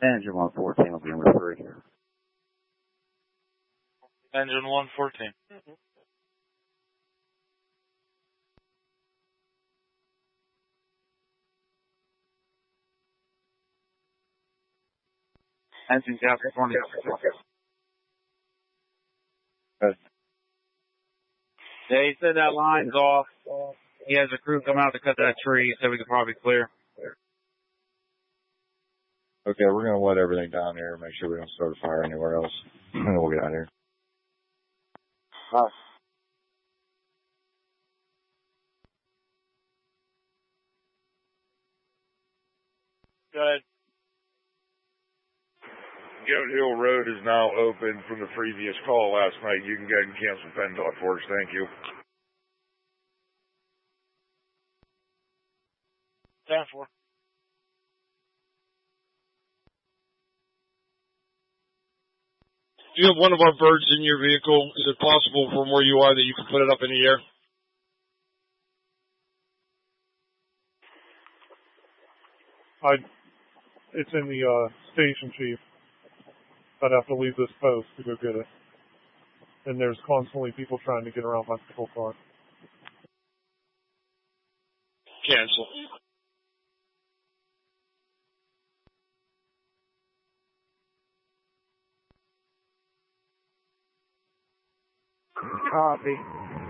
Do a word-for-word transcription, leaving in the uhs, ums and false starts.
Engine one fourteen will be number three. Engine one fourteen. Mm-hmm. Engine California. Good. Yeah, he said that line's off. He has a crew come out to cut that tree, so we could probably clear. Okay, we're going to let everything down here, make sure we don't start a fire anywhere else, and then we'll get out of here. Huh. Go ahead. Goat Hill Road is now open from the previous call last night. You can go ahead and cancel PennDOT for us. Thank you. ten four. Do you have one of our birds in your vehicle? Is it possible from where you are that you can put it up in the air? I, it's in the uh, station, Chief. I'd have to leave this post to go get it. And there's constantly people trying to get around my patrol car. Cancel. Copy.